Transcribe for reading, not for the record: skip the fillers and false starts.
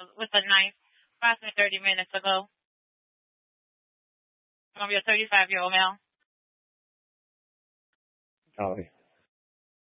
with a knife approximately 30 minutes ago. It's going to be a 35-year-old male. Oh,